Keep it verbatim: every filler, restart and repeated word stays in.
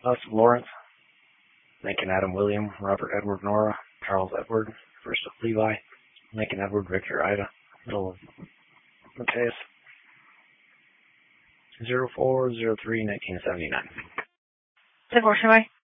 us, Lawrence, Lincoln Adam William, Robert Edward Nora, Charles Edward, first of Levi, Lincoln Edward Victor Ida, middle of Mateus, zero four zero three nineteen seventy nine. Divorce away.